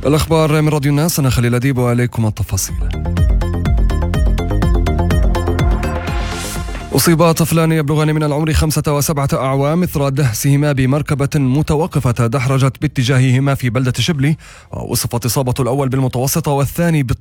الأخبار من راديو الناس، أنا خليل أديب وعليكم التفاصيل. أصيب طفلان يبلغان من العمر 5 و7 أعوام إثر دهسهما بمركبة متوقفة دحرجت باتجاههما في بلدة شبلي، ووصفت إصابة الأول بالمتوسطة والثاني